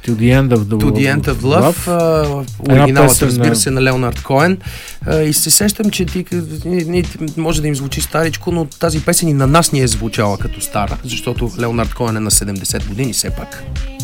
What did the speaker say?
To the End of Love. Оригиналът, разбира се, на Леонард Коен. И се сещам, че може да им звучи старичко, но тази песен и на нас ни е звучала като стара, защото Леонард Коен е на 70 години все пак.